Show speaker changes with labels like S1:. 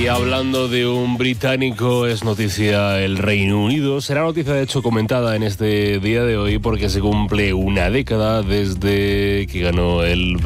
S1: hablando de un británico, es noticia el Reino Unido. Será noticia, de hecho, comentada en este día de hoy porque se cumple una década desde que ganó el